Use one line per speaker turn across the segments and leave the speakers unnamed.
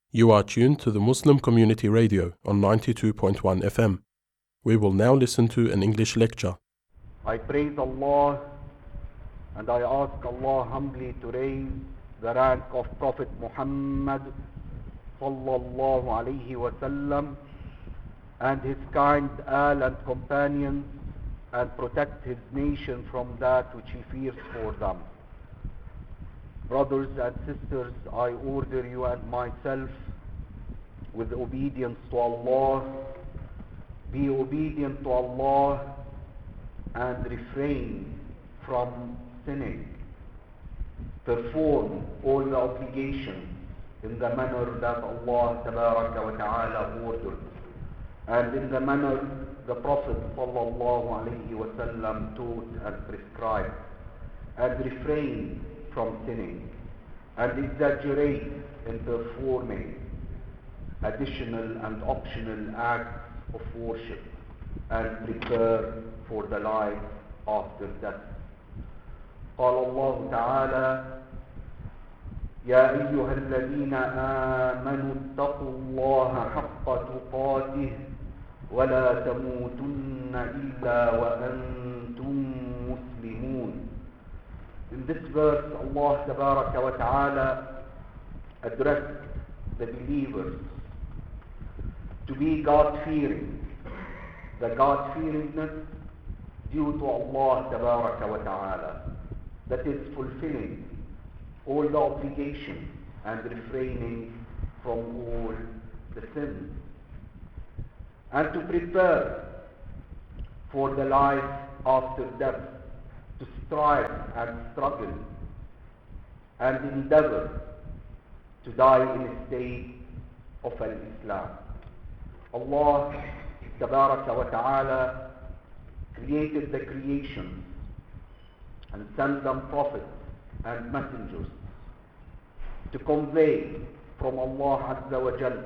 You are tuned to the Muslim Community Radio on 92.1 FM. We will now listen to an English lecture.
I praise Allah and I ask Allah humbly to raise the rank of Prophet Muhammad sallallahu alayhi wa sallam and his kind al and companions, and protect his nation from that which he fears for them. Brothers and sisters, I order you and myself with obedience to Allah, be obedient to Allah and refrain from sinning. Perform all the obligations in the manner that Allah tabaraka wa ta'ala ordered, and in the manner the Prophet sallallahu alayhi wa sallam taught and prescribed, and refrain from sinning, and exaggerate in performing additional and optional acts of worship, and prepare for the life after death. قال الله تعالى: يا أيها الذين آمنوا اتقوا الله حق تقاته ولا تموتن إلا وأنتم مسلمون. In this verse, Allah Tabaraka wa Ta'ala addressed the believers to be God-fearing. The God-fearingness due to Allah Tabaraka wa Ta'ala, that is fulfilling all the obligations and refraining from all the sins, and to prepare for the life after death, to strive and struggle and endeavor to die in a state of al-Islam. Allah Tabaraka wa Ta'ala created the creation and sent them prophets and messengers to convey from Allah Azza wa Jal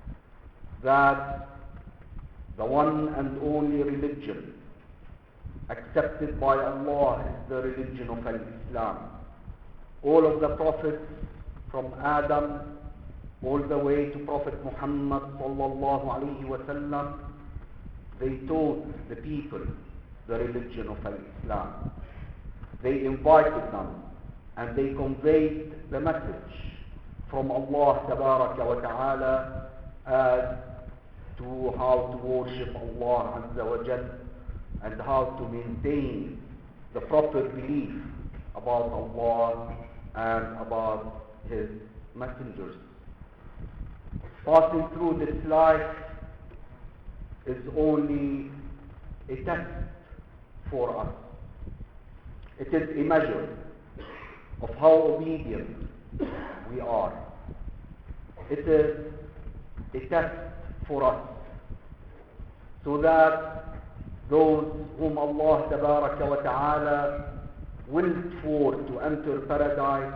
that the one and only religion accepted by Allah is the religion of al-Islam. All of the prophets from Adam all the way to Prophet Muhammad sallallahu alayhi wa sallam, they taught the people the religion of al-Islam. They invited them and they conveyed the message from Allah Tabaraka wa Ta'ala as to how to worship Allah Azza wa Jal and how to maintain the proper belief about Allah and about His messengers. Passing through this life is only a test for us. It is a measure of how obedient we are. It is a test for us, so that those whom Allah Tabaraka wa Ta'ala willed for to enter paradise,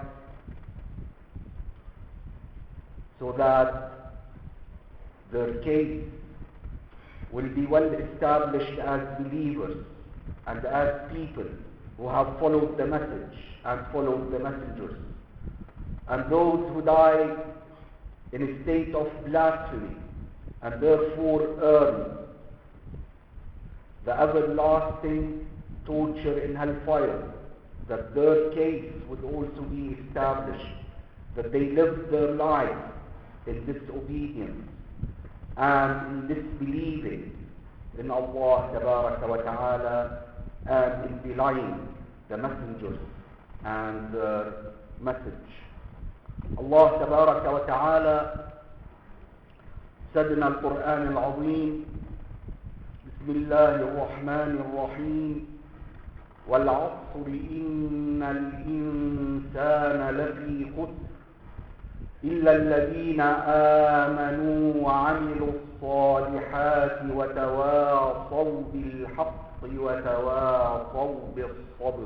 so that their case will be well established as believers and as people who have followed the message and followed the messengers. And those who die in a state of blasphemy and therefore earn the everlasting torture in hellfire, that their case would also be established, that they lived their life in disobedience and in disbelieving in Allah Tabaraka wa Ta'ala and in belying the messengers and their message. Allah Tabaraka wa Ta'ala said in Al-Quran Al-Azim: Bismillahir Rahmanir Rahim, وَالْعَصْرِ إِنَّ الْإِنسَانَ لَفِي خُسْرٍ إِلَّا الَّذِينَ آمَنُوا وَعَمِلُوا الصَّالِحَاتِ وَتَوَاصَوْا بِالْحَقِّ وَتَوَاصَوْا بِالصَّبْرِ.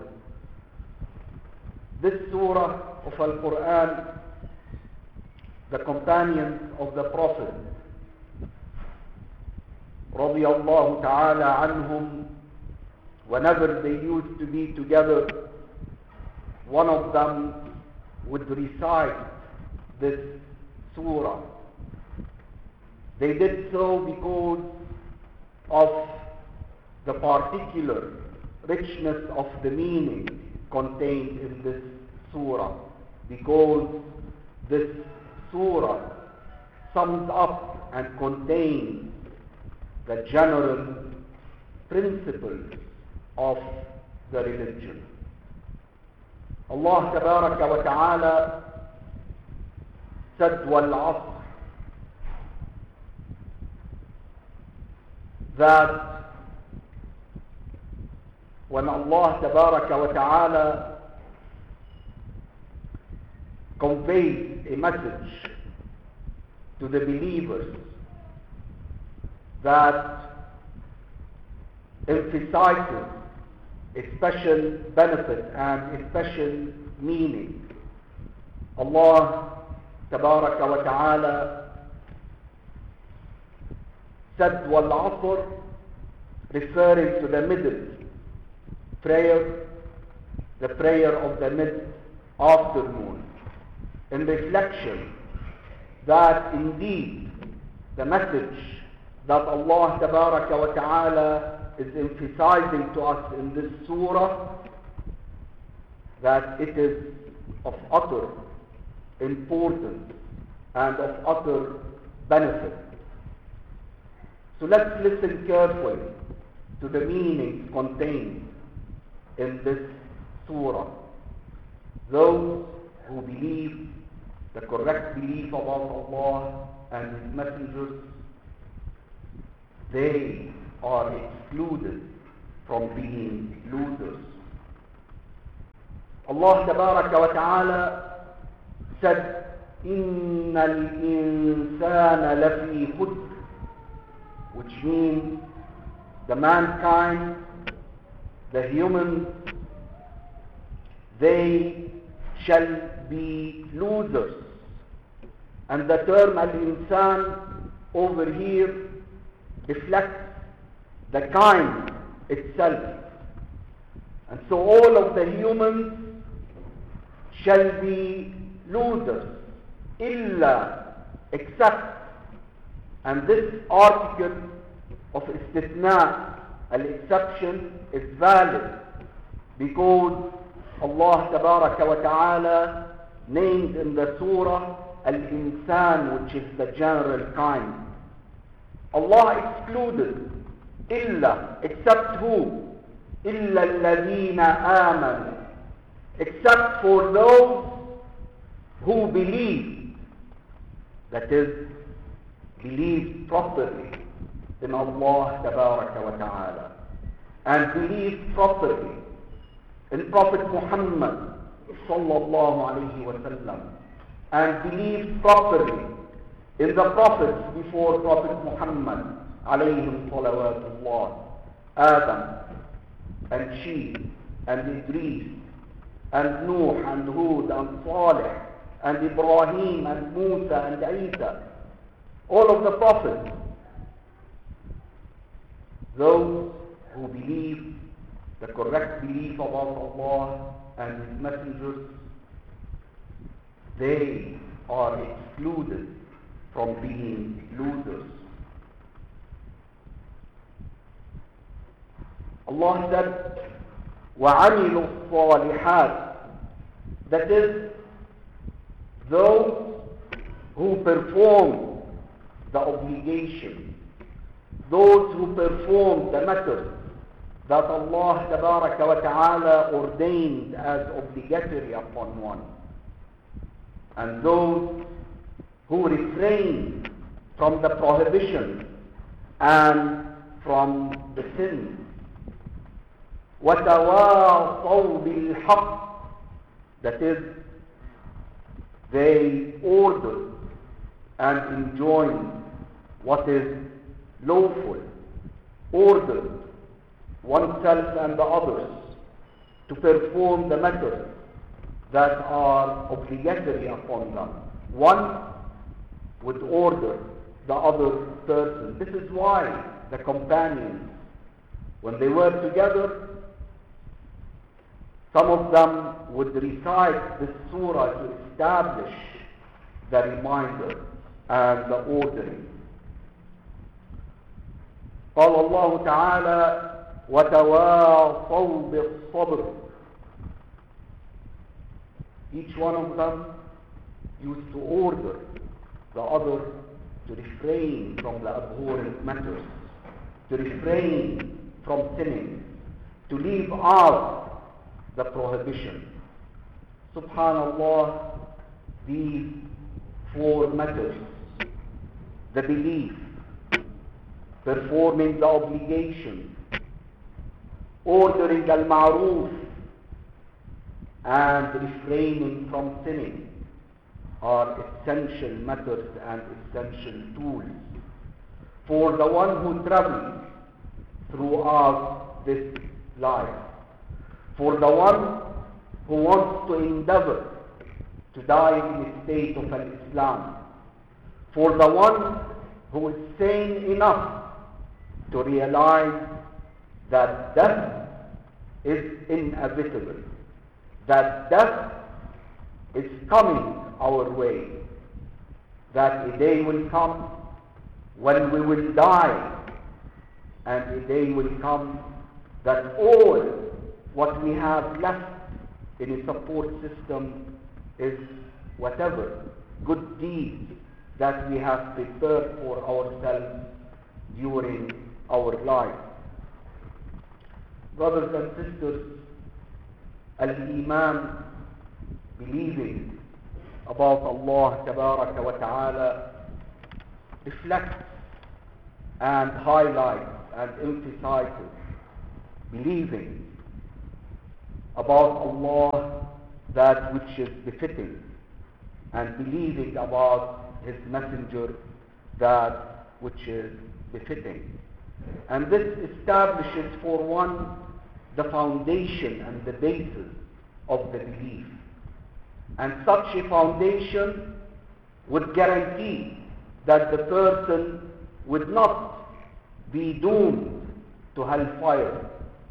This surah of Al-Quran, the companions of the Prophet radiyallahu ta'ala anhum, whenever they used to be together, one of them would recite this surah They did so because of the particular richness of the meaning contained in this surah, because this surah sums up and contains the general principles of the religion. Allah Tabaraka wa Ta'ala said, وَالْعَصْرِ, that when Allah Tabaraka wa Ta'ala conveys a message to the believers that emphasizes a special benefit and a special meaning, Allah Tabaraka wa Ta'ala said وَالْعَصْرِ, referring to the middle prayer, the prayer of the mid-afternoon, in reflection that indeed the message that Allah Tabaraka wa Ta'ala is emphasizing to us in this surah, that it is of utter importance and of utter benefit. So let's listen carefully to the meanings contained in this surah. Those who believe the correct belief about Allah and His messengers, they are excluded from being losers. Allah Tabaraka wa Ta'ala said, إِنَّ الْإِنسَانَ لَفِي خُسْرٍ, which means the mankind, the humans, they shall be losers. And the term al-insan over here reflects the kind itself. And so all of the humans shall be losers, illa, except, and this article of istithna, al-exception, is valid because Allah Tabaraka wa Ta'ala named in the surah al-insan, which is the general kind. Allah excluded illa, except who? Illa alladhina amanu, except for those who believe, that is, believe properly in Allah Tabaraka wa Ta'ala, and believe properly in Prophet Muhammad sallallahu alayhi wa sallam, and believe properly in the prophets before Prophet Muhammad alayhim salawatullah, Adam and Sheep and Idris and Nuh and Hud and Salih and Ibrahim and Musa and Isa, all of the prophets. Those who believe the correct belief about Allah and His messengers, they are excluded from being losers. Allah said, وَعَمِلُوا الصَّالِحَاتِ, that is, those who perform the obligation, those who perform the matters that Allah Tabaraka wa Ta'ala ordained as obligatory upon one, and those who refrain from the prohibition and from the sins. وَتَوَاصَوْا بِالْحَقِّ, that is, they order and enjoin what is lawful, order oneself and the others to perform the matters that are obligatory upon them. One would order the other person. This is why the companions, when they were together, some of them would recite this surah to establish the reminder and the ordering. قال الله تعالى وتواصوا بالصبر. Each one of them used to order the other to refrain from the abhorrent matters, to refrain from sinning, to leave out the prohibition. Subhanallah, these four matters, the belief, performing the obligation, ordering al-ma'ruf, and refraining from sinning, are essential matters and essential tools for the one who travels throughout this life, for the one who wants to endeavor to die in a state of al-Islam, for the one who is sane enough to realize that death is inevitable, that death is coming our way, that a day will come when we will die, and a day will come that all what we have left in a support system is whatever good deeds that we have prepared for ourselves during our life. Brothers and sisters, al-Iman, believing about Allah Tabaraka wa Ta'ala, reflects and highlights and emphasizes believing about Allah that which is befitting, and believing about His Messenger that which is befitting. And this establishes for one the foundation and the basis of the belief. And such a foundation would guarantee that the person would not be doomed to hellfire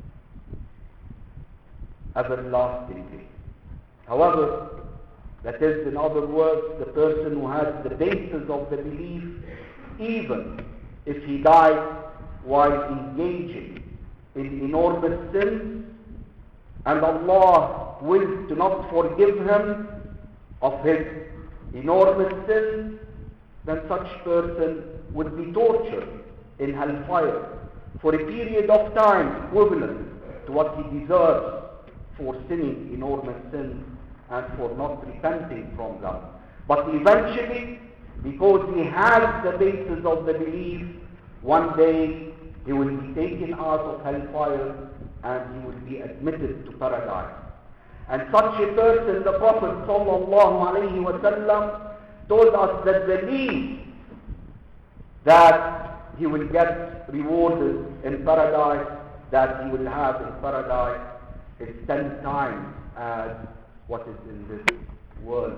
everlastingly. However, that is, in other words, the person who has the basis of the belief, even if he dies while engaging in enormous sins, and Allah wills to not forgive him of his enormous sins, then such person would be tortured in hellfire for a period of time equivalent to what he deserves for sinning enormous sins and for not repenting from them. But eventually, because he has the basis of the belief, one day he will be taken out of hellfire and he will be admitted to paradise. And such a person, the Prophet ﷺ told us that the least that he will get rewarded in paradise, that he will have in paradise, is 10 times as what is in this world.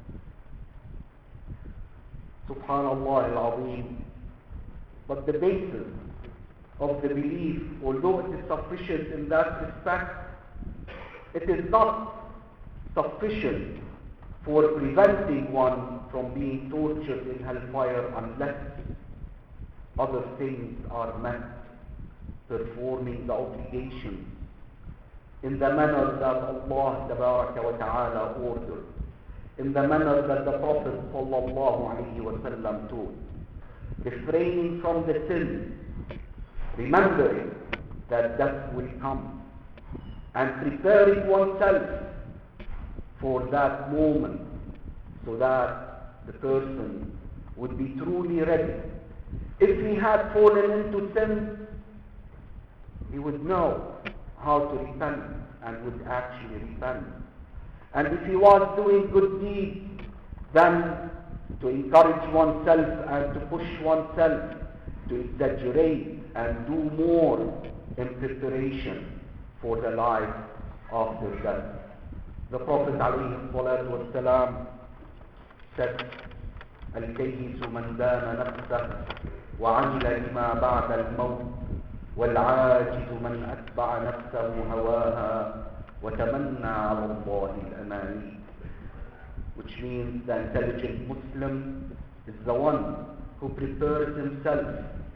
Subhanallah al-Azim. But the basis of the belief, although it is sufficient in that respect, it is not sufficient for preventing one from being tortured in hellfire unless other things are met, performing the obligations in the manner that Allah Tabaraka wa Ta'ala ordered, in the manner that the Prophet sallallahu alayhi wa sallam taught, refraining from the sin, remembering that death will come, and preparing oneself for that moment so that the person would be truly ready. If he had fallen into sin, he would know how to repent and would actually repent. And if he was doing good deeds, then to encourage oneself and to push oneself to exaggerate and do more in preparation for the life after death. The Prophet ﷺ said, الكيس من دان نفسه وعمل لما بعد الموت والعاجز من أتبع نفسه هواها وتمنى على الله الأماني. Which means the intelligent Muslim is the one who prepares himself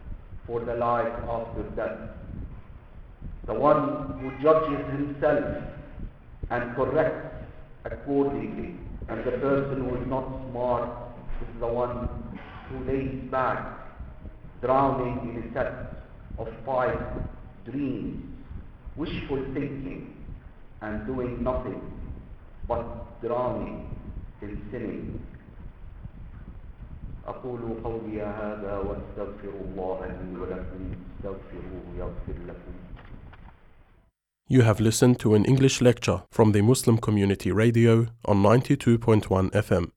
for the life after death. The one who judges himself and corrects accordingly, and the person who is not smart is the one who lays back, drowning in a set of pipe dreams, wishful thinking, and doing nothing but drowning in sinning. أقول قولي هذا واستغفر الله لي ولكم استغفروه يغفر لكم.
You have listened to an English lecture from the Muslim Community Radio on 92.1 FM.